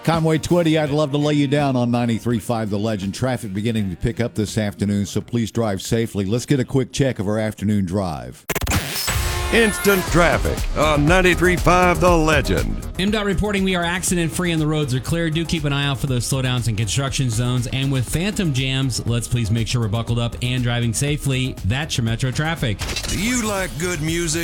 Conway Twitty, I'd love to lay you down on 93.5 The Legend. Traffic beginning to pick up this afternoon, so please drive safely. Let's get a quick check of our afternoon drive. Instant traffic on 93.5 The Legend. MDOT reporting we are accident-free and the roads are clear. Do keep an eye out for those slowdowns in construction zones. And with phantom jams, let's please make sure we're buckled up and driving safely. That's your Metro traffic. Do you like good music?